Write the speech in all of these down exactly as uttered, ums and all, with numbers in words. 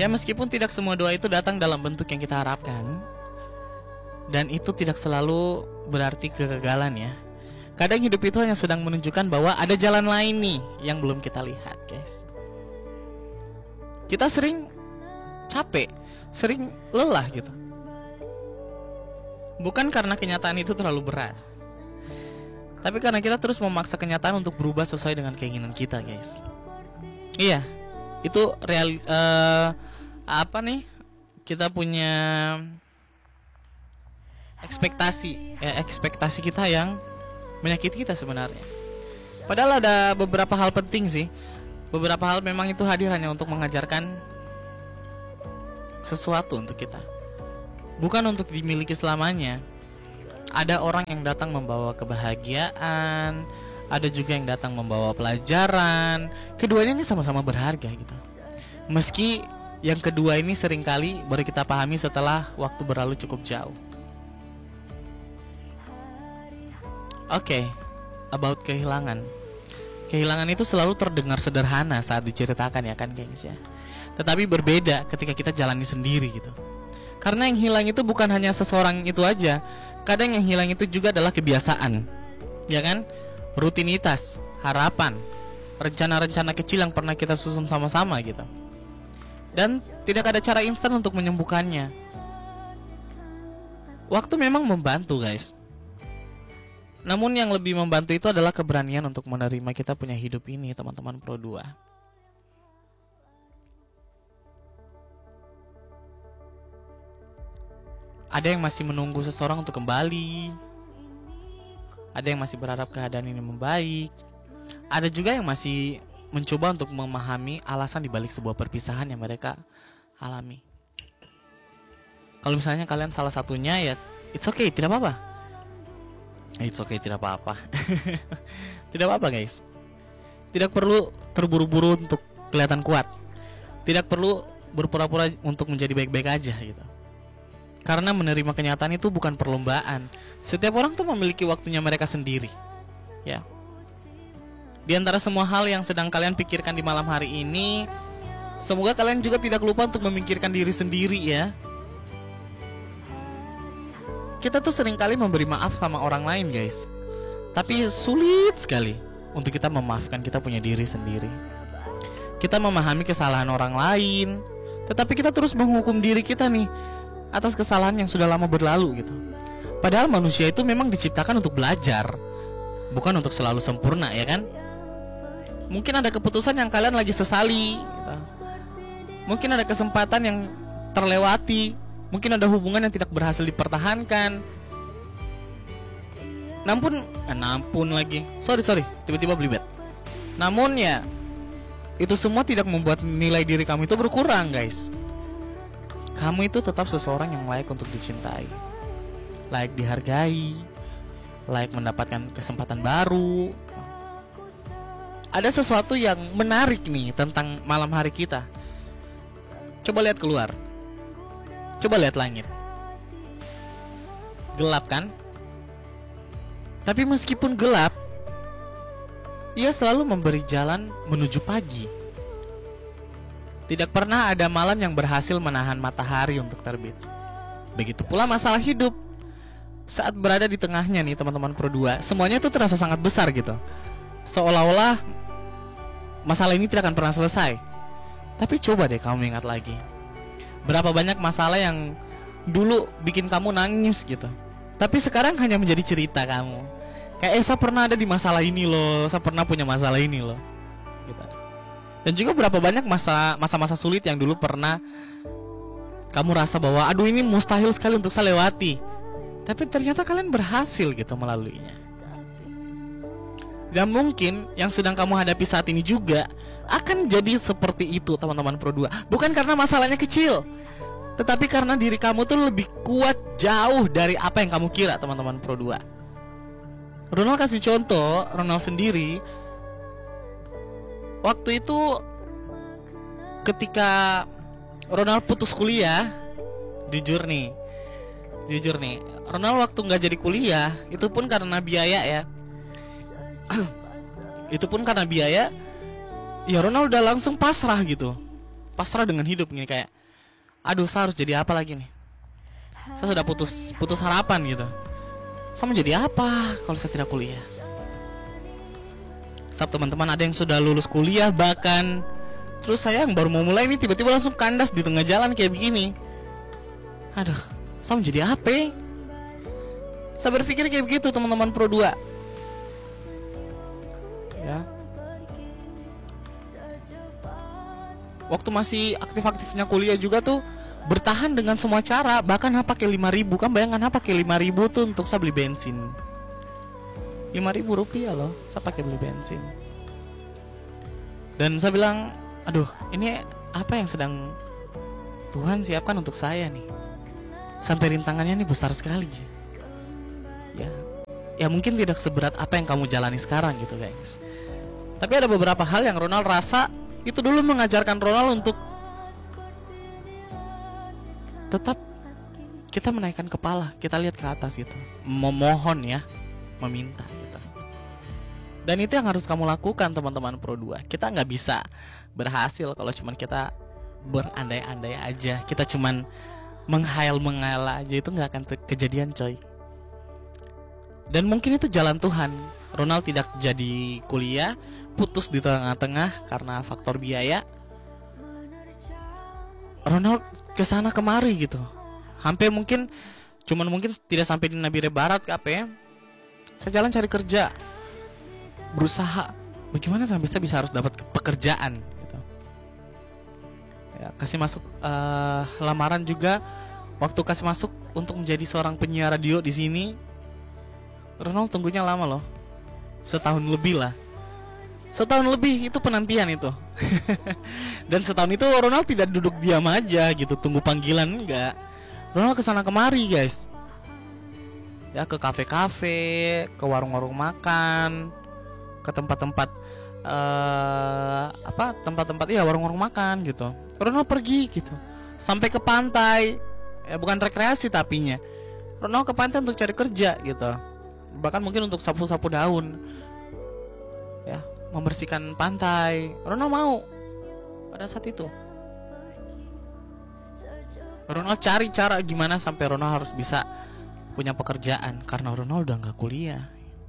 Ya meskipun tidak semua doa itu datang dalam bentuk yang kita harapkan, dan itu tidak selalu berarti kegagalan ya. Kadang hidup itu hanya sedang menunjukkan bahwa ada jalan lain nih yang belum kita lihat, guys. Kita sering capek, sering lelah gitu. Bukan karena kenyataan itu terlalu berat, tapi karena kita terus memaksa kenyataan untuk berubah sesuai dengan keinginan kita, guys. Iya, itu real uh, apa nih? Kita punya ekspektasi, ya, ekspektasi kita yang menyakiti kita sebenarnya. Padahal ada beberapa hal penting sih. Beberapa hal memang itu hadir hanya untuk mengajarkan sesuatu untuk kita, bukan untuk dimiliki selamanya. Ada orang yang datang membawa kebahagiaan, ada juga yang datang membawa pelajaran. Keduanya ini sama-sama berharga gitu. Meski yang kedua ini seringkali baru kita pahami setelah waktu berlalu cukup jauh. Oke, okay, about kehilangan. Kehilangan itu selalu terdengar sederhana saat diceritakan ya kan, guys ya. Tetapi berbeda ketika kita jalani sendiri gitu. Karena yang hilang itu bukan hanya seseorang itu aja. Kadang yang hilang itu juga adalah kebiasaan, ya kan? Rutinitas, harapan, rencana-rencana kecil yang pernah kita susun sama-sama gitu. Dan tidak ada cara instan untuk menyembuhkannya. Waktu memang membantu, guys. Namun yang lebih membantu itu adalah keberanian untuk menerima kita punya hidup ini, teman-teman Pro dua. Ada yang masih menunggu seseorang untuk kembali. Ada yang masih berharap keadaan ini membaik. Ada juga yang masih mencoba untuk memahami alasan dibalik sebuah perpisahan yang mereka alami. Kalau misalnya kalian salah satunya, ya it's okay, tidak apa-apa. It's okay, tidak apa-apa. Tidak apa-apa, guys. Tidak perlu terburu-buru untuk kelihatan kuat. Tidak perlu berpura-pura untuk menjadi baik-baik aja gitu. Karena menerima kenyataan itu bukan perlombaan. Setiap orang tuh memiliki waktunya mereka sendiri. Ya. Di antara semua hal yang sedang kalian pikirkan di malam hari ini, semoga kalian juga tidak lupa untuk memikirkan diri sendiri ya. Kita tuh seringkali memberi maaf sama orang lain, guys. Tapi sulit sekali untuk kita memaafkan kita punya diri sendiri. Kita memahami kesalahan orang lain, tetapi kita terus menghukum diri kita nih atas kesalahan yang sudah lama berlalu gitu. Padahal manusia itu memang diciptakan untuk belajar, bukan untuk selalu sempurna, ya kan? Mungkin ada keputusan yang kalian lagi sesali gitu. Mungkin ada kesempatan yang terlewati. Mungkin ada hubungan yang tidak berhasil dipertahankan. Namun, eh, nampun lagi. Sorry sorry, tiba-tiba belibet. Namun ya, itu semua tidak membuat nilai diri kamu itu berkurang, guys. Kamu itu tetap seseorang yang layak untuk dicintai, layak dihargai, layak mendapatkan kesempatan baru. Ada sesuatu yang menarik nih tentang malam hari kita. Coba lihat keluar. Coba lihat langit. Gelap kan? Tapi meskipun gelap, ia selalu memberi jalan menuju pagi. Tidak pernah ada malam yang berhasil menahan matahari untuk terbit. Begitu pula masalah hidup. Saat berada di tengahnya nih teman-teman Pro dua, semuanya itu terasa sangat besar gitu. Seolah-olah masalah ini tidak akan pernah selesai. Tapi coba deh kamu ingat lagi, berapa banyak masalah yang dulu bikin kamu nangis gitu, tapi sekarang hanya menjadi cerita kamu. Kayak eh saya pernah ada di masalah ini loh, saya pernah punya masalah ini loh gitu. Dan juga berapa banyak masa masa-masa sulit yang dulu pernah kamu rasa bahwa aduh ini mustahil sekali untuk saya lewati, tapi ternyata kalian berhasil gitu melaluinya. Dan mungkin yang sedang kamu hadapi saat ini juga akan jadi seperti itu teman-teman Pro dua. Bukan karena masalahnya kecil, tetapi karena diri kamu tuh lebih kuat jauh dari apa yang kamu kira teman-teman Pro dua. Ronald kasih contoh, Ronald sendiri waktu itu ketika Ronald putus kuliah, jujur nih, jujur nih, Ronald waktu nggak jadi kuliah itu pun karena biaya ya. Itu pun karena biaya. Ya Ronald udah langsung pasrah gitu, pasrah dengan hidup gini, kayak aduh saya harus jadi apa lagi nih, saya sudah putus putus harapan gitu. Saya mau jadi apa kalau saya tidak kuliah? Sab teman-teman ada yang sudah lulus kuliah bahkan, terus saya yang baru mau mulai ini tiba-tiba langsung kandas di tengah jalan kayak begini. Aduh, saya mau jadi apa? Saya berpikir kayak begitu teman-teman Pro dua. Ya. Waktu masih aktif-aktifnya kuliah juga tuh bertahan dengan semua cara, bahkan ha pakai lima ribu. Kan bayangkan ha pakai lima ribu tuh untuk saya beli bensin. lima ribu rupiah loh, saya pakai beli bensin. Dan saya bilang, aduh, ini apa yang sedang Tuhan siapkan untuk saya nih? Sampai rintangannya nih besar sekali. Ya, ya mungkin tidak seberat apa yang kamu jalani sekarang gitu guys. Tapi ada beberapa hal yang Ronald rasa itu dulu mengajarkan Ronald untuk tetap kita menaikkan kepala, kita lihat ke atas gitu, memohon ya, meminta gitu. Dan itu yang harus kamu lakukan teman-teman Pro dua. Kita nggak bisa berhasil kalau cuman kita berandai-andai aja, kita cuman menghayal-menghayal aja, itu nggak akan kejadian coy. Dan mungkin itu jalan Tuhan. Ronald tidak jadi kuliah, putus di tengah-tengah karena faktor biaya. Ronald kesana kemari gitu, hampir mungkin cuman mungkin tidak sampai di Nabire Barat K P. Saya jalan cari kerja, berusaha bagaimana sampai saya bisa harus dapat pekerjaan gitu. Ya, kasih masuk uh, lamaran juga. Waktu kasih masuk untuk menjadi seorang penyiar radio di sini, Ronald tunggunya lama loh, setahun lebih lah. Setahun lebih itu penantian itu. Dan setahun itu Ronald tidak duduk diam aja gitu tunggu panggilan, enggak. Ronald kesana kemari guys. Ya, ke kafe-kafe, ke warung-warung makan, ke tempat-tempat uh, apa tempat-tempat ya warung-warung makan gitu. Ronald pergi gitu sampai ke pantai, ya bukan rekreasi tapinya. Ronald ke pantai untuk cari kerja gitu. Bahkan mungkin untuk sapu-sapu daun, ya membersihkan pantai. Ronald mau pada saat itu. Ronald cari cara gimana sampai Ronald harus bisa punya pekerjaan karena Ronald udah nggak kuliah.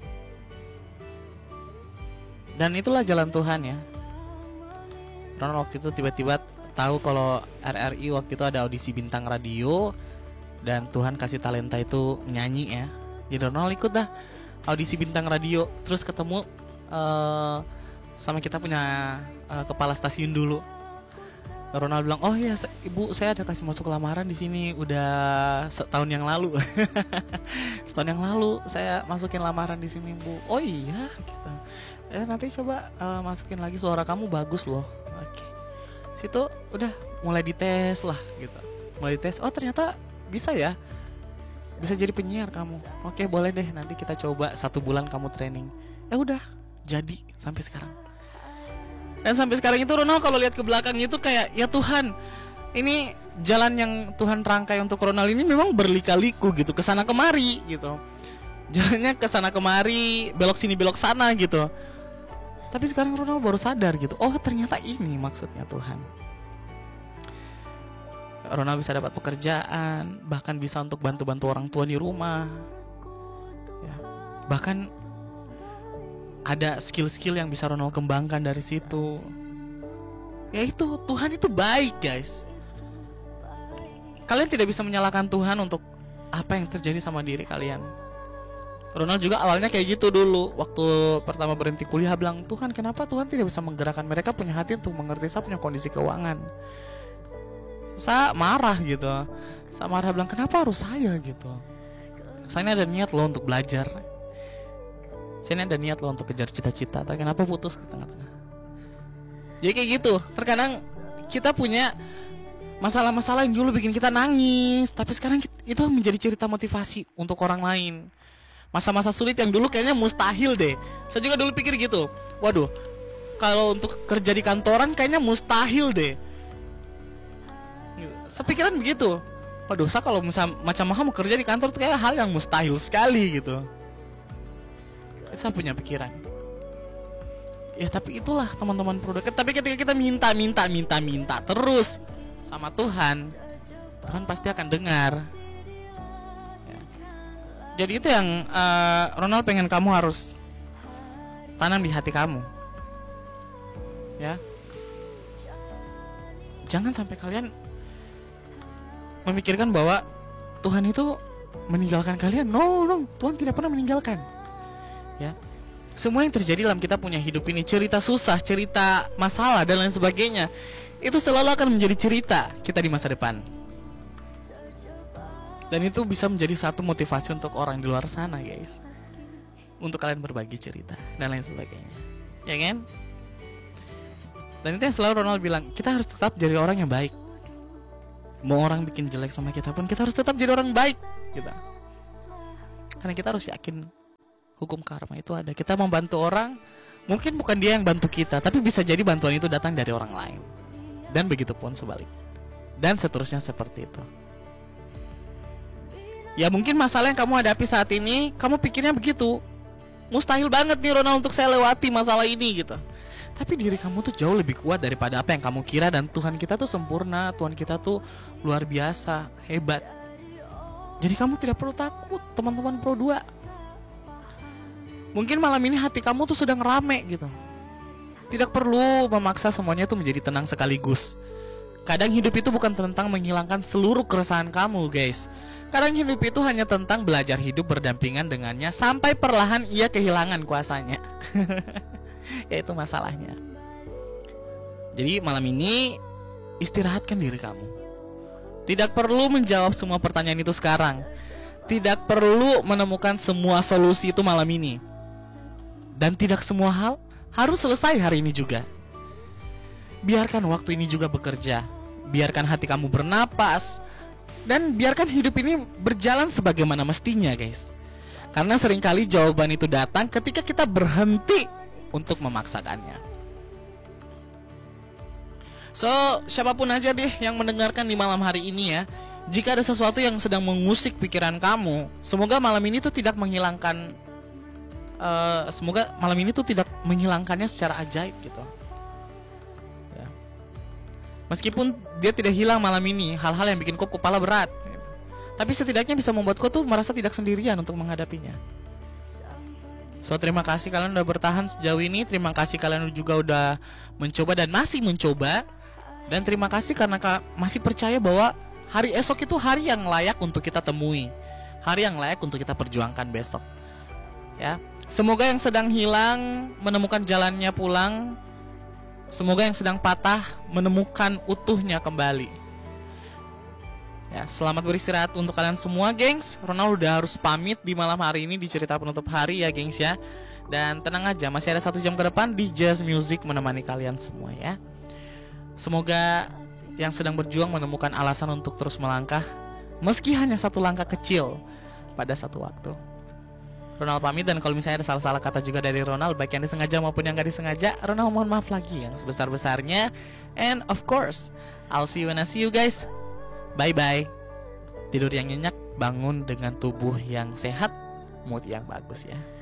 Dan itulah jalan Tuhan ya. Ronald waktu itu tiba-tiba tahu kalau R R I waktu itu ada audisi bintang radio dan Tuhan kasih talenta itu nyanyi ya. Jadi Ronald ikut dah audisi bintang radio, terus ketemu uh, sama kita punya uh, kepala stasiun dulu. Ronald bilang, oh ya ibu saya ada kasih masuk lamaran di sini udah setahun yang lalu. Setahun yang lalu saya masukin lamaran di sini bu. Oh iya gitu. Eh nanti coba uh, masukin lagi, suara kamu bagus loh. Oke. Situ udah mulai dites lah gitu. Mulai dites. Oh ternyata bisa ya. Bisa jadi penyiar kamu. Oke boleh deh nanti kita coba satu bulan kamu training. Ya udah jadi sampai sekarang. Dan sampai sekarang itu Ronald kalau lihat ke belakang itu kayak ya Tuhan, ini jalan yang Tuhan rangkai untuk Ronald ini memang berlika-liku gitu, kesana kemari gitu. Jalannya kesana kemari, belok sini belok sana gitu. Tapi sekarang Ronald baru sadar gitu, oh ternyata ini maksudnya Tuhan. Ronald bisa dapat pekerjaan, bahkan bisa untuk bantu-bantu orang tua di rumah ya. Bahkan ada skill-skill yang bisa Ronald kembangkan dari situ. Ya itu, Tuhan itu baik guys. Kalian tidak bisa menyalahkan Tuhan untuk apa yang terjadi sama diri kalian. Ronald juga awalnya kayak gitu dulu. Waktu pertama berhenti kuliah bilang, Tuhan kenapa Tuhan tidak bisa menggerakkan mereka punya hati untuk mengerti saya punya kondisi keuangan. Saya marah gitu. Saya marah bilang, kenapa harus saya gitu. Saya ini ada niat loh untuk belajar. Saya ada niat loh untuk kejar cita-cita, tapi kenapa putus di tengah-tengah? Jadi kayak gitu. Terkadang kita punya masalah-masalah yang dulu bikin kita nangis, tapi sekarang itu menjadi cerita motivasi untuk orang lain. Masa-masa sulit yang dulu kayaknya mustahil deh. Saya juga dulu pikir gitu. Waduh, kalau untuk kerja di kantoran kayaknya mustahil deh. Sepikiran begitu. Waduh, saya kalau misal macam mau kerja di kantor itu kayak hal yang mustahil sekali gitu. Saya punya pikiran. Ya tapi itulah teman-teman produk. Tapi ketika kita minta, minta, minta, minta terus sama Tuhan, Tuhan pasti akan dengar. Ya. Jadi itu yang uh, Ronald pengen kamu harus tanam di hati kamu. Ya. Jangan sampai kalian memikirkan bahwa Tuhan itu meninggalkan kalian. No, no, Tuhan tidak pernah meninggalkan. Ya. Semua yang terjadi dalam kita punya hidup ini, cerita susah, cerita masalah dan lain sebagainya, itu selalu akan menjadi cerita kita di masa depan. Dan itu bisa menjadi satu motivasi untuk orang di luar sana, guys, untuk kalian berbagi cerita dan lain sebagainya. Ya kan? Dan itu yang selalu Ronald bilang, kita harus tetap jadi orang yang baik. Mau orang bikin jelek sama kita pun, kita harus tetap jadi orang baik gitu. Karena kita harus yakin hukum karma itu ada. Kita membantu orang, mungkin bukan dia yang bantu kita, tapi bisa jadi bantuan itu datang dari orang lain. Dan begitu pun sebalik. Dan seterusnya seperti itu. Ya mungkin masalah yang kamu hadapi saat ini, kamu pikirnya begitu, mustahil banget nih Ronald untuk saya lewati masalah ini gitu. Tapi diri kamu tuh jauh lebih kuat daripada apa yang kamu kira. Dan Tuhan kita tuh sempurna, Tuhan kita tuh luar biasa, hebat. Jadi kamu tidak perlu takut, teman-teman Pro dua. Mungkin malam ini hati kamu tuh sedang rame gitu. Tidak perlu memaksa semuanya tuh menjadi tenang sekaligus. Kadang hidup itu bukan tentang menghilangkan seluruh keresahan kamu, guys. Kadang hidup itu hanya tentang belajar hidup berdampingan dengannya sampai perlahan ia kehilangan kuasanya. Ya itu masalahnya. Jadi malam ini istirahatkan diri kamu. Tidak perlu menjawab semua pertanyaan itu sekarang. Tidak perlu menemukan semua solusi itu malam ini. Dan tidak semua hal harus selesai hari ini juga. Biarkan waktu ini juga bekerja. Biarkan hati kamu bernapas. Dan biarkan hidup ini berjalan sebagaimana mestinya, guys. Karena seringkali jawaban itu datang ketika kita berhenti untuk memaksakannya. So, siapapun aja deh yang mendengarkan di malam hari ini ya, jika ada sesuatu yang sedang mengusik pikiran kamu, semoga malam ini tuh tidak menghilangkan uh, Semoga malam ini tuh tidak menghilangkannya secara ajaib gitu ya. Meskipun dia tidak hilang malam ini, hal-hal yang bikin kau kepala berat gitu, tapi setidaknya bisa membuat kau tuh merasa tidak sendirian untuk menghadapinya. So, terima kasih kalian udah bertahan sejauh ini. Terima kasih kalian juga udah mencoba dan masih mencoba. Dan terima kasih karena masih percaya bahwa hari esok itu hari yang layak untuk kita temui, hari yang layak untuk kita perjuangkan besok. Ya, semoga yang sedang hilang menemukan jalannya pulang. Semoga yang sedang patah menemukan utuhnya kembali. Ya, selamat beristirahat untuk kalian semua, gengs. Ronald udah harus pamit di malam hari ini di cerita penutup hari ya, gengs ya. Dan tenang aja, masih ada satu jam ke depan di Jazz Music menemani kalian semua ya. Semoga yang sedang berjuang menemukan alasan untuk terus melangkah, meski hanya satu langkah kecil pada satu waktu. Ronald pamit, dan kalau misalnya ada salah-salah kata juga dari Ronald, baik yang disengaja maupun yang gak disengaja, Ronald mohon maaf lagi yang sebesar-besarnya. And of course, I'll see you when I see you, guys. Bye-bye. Tidur yang nyenyak, bangun dengan tubuh yang sehat, mood yang bagus ya.